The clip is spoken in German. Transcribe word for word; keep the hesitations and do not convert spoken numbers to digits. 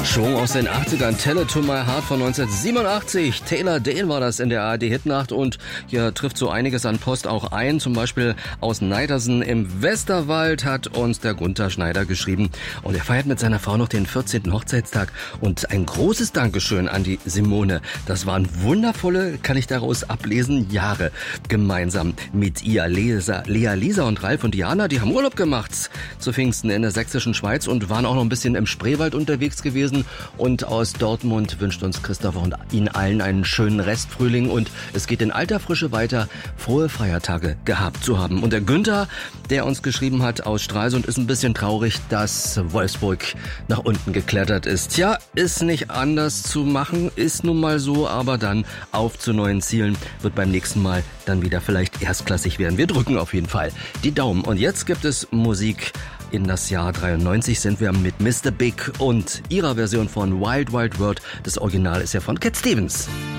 Schwung aus den achtzigern, Tell It to My Heart von neunzehnhundertsiebenundachtzig. Taylor Dane war das in der A R D-Hitnacht und hier trifft so einiges an Post auch ein. Zum Beispiel aus Neidersen im Westerwald hat uns der Gunther Schneider geschrieben. Und er feiert mit seiner Frau noch den vierzehnten Hochzeitstag. Und ein großes Dankeschön an die Simone. Das waren wundervolle, kann ich daraus ablesen, Jahre gemeinsam mit ihr. Lisa, Lea, Lisa und Ralf und Diana, die haben Urlaub gemacht zu Pfingsten in der sächsischen Schweiz und waren auch noch ein bisschen im Spreewald unterwegs gewesen. Und aus Dortmund wünscht uns Christopher und Ihnen allen einen schönen Restfrühling und es geht in alter Frische weiter, frohe Feiertage gehabt zu haben. Und der Günther, der uns geschrieben hat aus Stralsund, ist ein bisschen traurig, dass Wolfsburg nach unten geklettert ist. Tja, ist nicht anders zu machen, ist nun mal so, aber dann auf zu neuen Zielen, wird beim nächsten Mal dann wieder vielleicht erstklassig werden. Wir drücken auf jeden Fall die Daumen. Und jetzt gibt es Musik. In das Jahr dreiundneunzig sind wir mit Mister Big und ihrer Version von Wild Wild World. Das Original ist ja von Cat Stevens.